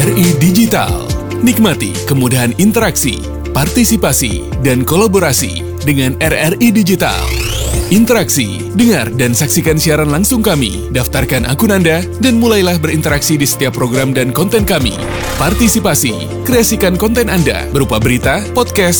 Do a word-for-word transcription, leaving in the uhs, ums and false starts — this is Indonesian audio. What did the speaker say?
R I Digital. Nikmati kemudahan interaksi, partisipasi, dan kolaborasi dengan R R I Digital. Interaksi, dengar dan saksikan siaran langsung kami, daftarkan akun Anda, dan mulailah berinteraksi di setiap program dan konten kami. Partisipasi, kreasikan konten Anda berupa berita, podcast,